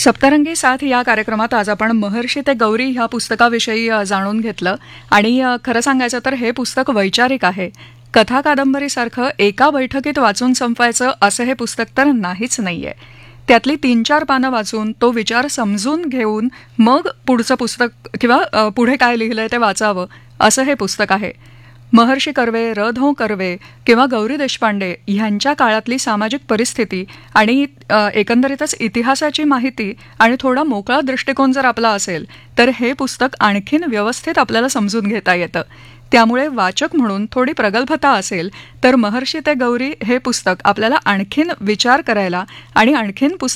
सप्तरंगी साथ या कार्यक्रमात आज आपण महर्षी ते गौरी ह्या पुस्तकाविषयी जाणून घेतलं. आणि खरं सांगायचं तर हे पुस्तक वैचारिक आहे. कथा कादंबरीसारखं एका बैठकीत वाचून संपवायचं असं हे पुस्तक तर नाहीच नाहीये. त्यातली 3-4 पानं वाचून तो विचार समजून घेऊन मग पुढचं पुस्तक किंवा पुढे काय लिहिलंय ते वाचावं असं हे पुस्तक आहे. महर्षी कर्वे, र.धों कर्वे किंवा गौरी देशपांडे ह्यांच्या काळातली सामाजिक परिस्थिती आणि एकंदरीतच इतिहासाची माहिती आणि थोडा मोकळा दृष्टिकोन जर आपला असेल तर हे पुस्तक आणखीन व्यवस्थित आपल्याला समजून घेता येतं. त्यामुळे वाचक म्हणून थोडी प्रगल्भता असेल तर महर्षी ते गौरी हे पुस्तक आपल्याला आणखीन विचार करायला आणि आणखीन